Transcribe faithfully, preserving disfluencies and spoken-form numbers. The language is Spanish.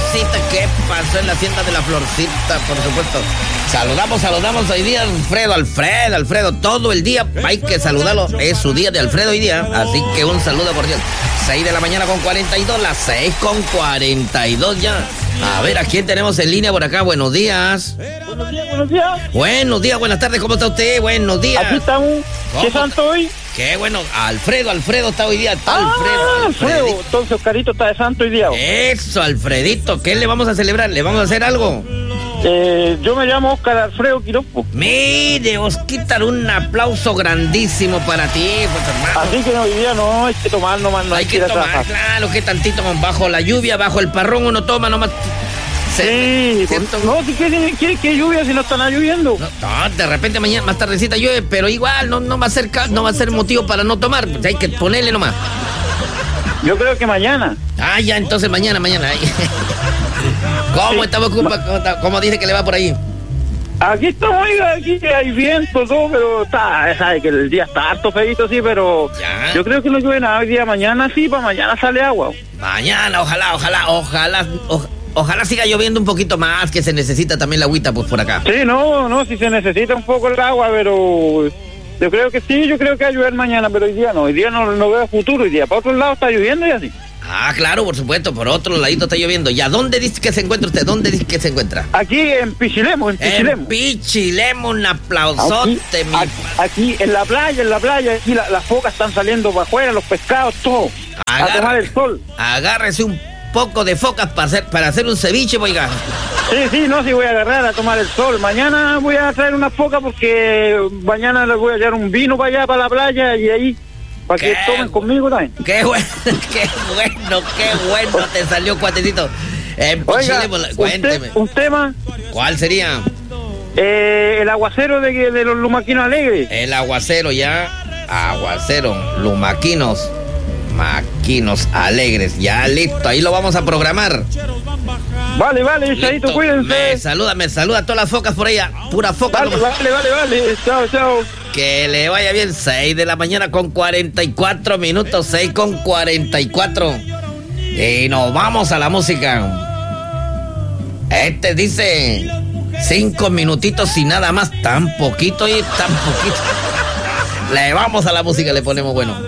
Florcita, ¿qué pasó en la hacienda de la Florcita? Por supuesto. Saludamos, saludamos hoy día a Alfredo, Alfredo, Alfredo, todo el día hay que saludarlo, es su día de Alfredo hoy día, así que un saludo cordial. seis de la mañana con cuarenta y dos, las seis con cuarenta y dos ya. A ver, ¿a quién tenemos en línea por acá? Buenos días. Buenos días, buenos días. Buenos días, buenas tardes, ¿cómo está usted? Buenos días. Aquí estamos. ¿Qué santo hoy? Qué bueno, Alfredo, Alfredo está hoy día, está ah, Alfredo. Alfredo, entonces Oscarito está de santo hoy día. Eso, Alfredito, ¿qué le vamos a celebrar? ¿Le vamos a hacer algo? Eh, yo me llamo Oscar Alfredo Quiropo. Mire, Osquitar, un aplauso grandísimo para ti, pues, hermano. Así que hoy día no hay que tomar nomás, no hay, hay que, que tomar, trabajar. Claro, que tantito bajo la lluvia, bajo el parrón uno toma nomás. Sí, pues, no, si quiere, quiere que lluvia si no están lloviendo. No, no, de repente mañana más tardecita llueve, pero igual no, no va a ser no va a ser motivo para no tomar, pues hay que ponerle nomás. Yo creo que mañana. Ah, ya, entonces mañana, mañana. ¿Cómo sí. estamos, compa? ¿Cómo, ¿Cómo dice que le va por ahí? Aquí estamos, oiga, aquí hay viento, todo, pero está, sabe que el día está harto feito, sí, pero ya. Yo creo que no llueve nada hoy día, mañana sí, para mañana sale agua. Mañana, ojalá, ojalá, ojalá, ojalá. Ojalá siga lloviendo un poquito más, que se necesita también la agüita pues por acá. Sí, no, no, si se necesita un poco el agua, pero yo creo que sí, yo creo que va a llover mañana, pero hoy día no, hoy día no, no veo futuro, hoy día para otro lado está lloviendo y así. Ah, claro, por supuesto, por otro ladito está lloviendo. ¿Y a dónde dice que se encuentra usted? ¿Dónde dice que se encuentra? Aquí en Pichilemu, en Pichilemu. En Pichilemu, un aplausote. Aquí, mi... aquí, aquí en la playa, en la playa, aquí la, las focas están saliendo para afuera, los pescados, todo, Agarra, a tomar el sol. Agárrese un poco de focas para hacer, para hacer un ceviche, oiga. Sí, sí, no, sí voy a agarrar a tomar el sol. Mañana voy a traer una foca porque mañana les voy a llevar un vino para allá, para la playa y ahí, para que tomen conmigo también. Qué bueno, qué bueno, qué bueno te salió, cuatecito. Eh, Oiga, Chile, cuénteme. Un tema. ¿Cuál sería? Eh, el aguacero de, de los lumaquinos alegres. El aguacero ya, aguacero, lumaquinos. Maquinos alegres, ya listo, ahí lo vamos a programar. Vale, vale, Chaito, cuídense. Me saluda, me saluda a todas las focas por allá, pura foca. Vale, vale, vale, vale, chao, chao. Que le vaya bien, seis de la mañana con cuarenta y cuatro minutos, seis con cuarenta y cuatro. Y nos vamos a la música. Este dice cinco minutitos y nada más, tan poquito y tan poquito. Le vamos a la música, le ponemos bueno.